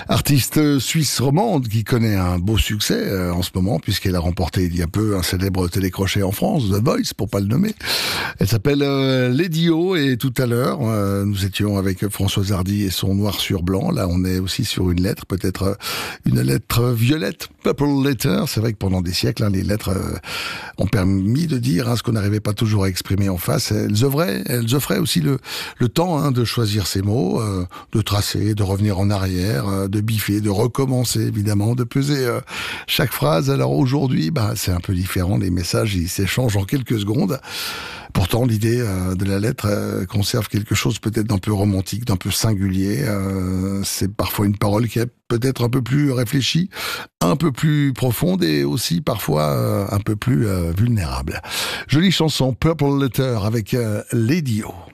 Artiste suisse romande qui connaît un beau succès en ce moment puisqu'elle a remporté il y a peu un célèbre télécrochet en France, The Voice pour pas le nommer. Elle s'appelle Lady O et tout à l'heure nous étions avec Françoise Hardy et son noir sur blanc. Là on est aussi sur une lettre, peut-être une lettre violette, Purple Letter. C'est vrai que pendant des siècles les lettres ont permis de dire ce qu'on n'arrivait pas toujours à exprimer en face. Elles offraient aussi le temps de choisir ses mots, de tracer, de revenir en arrière, de biffer, de recommencer évidemment, de peser chaque phrase. Alors aujourd'hui, c'est un peu différent, les messages ils s'échangent en quelques secondes. Pourtant l'idée de la lettre conserve quelque chose peut-être d'un peu romantique, d'un peu singulier. C'est parfois une parole qui est peut-être un peu plus réfléchie, un peu plus profonde et aussi parfois un peu plus vulnérable. Jolie chanson, Purple Letter avec Lady O.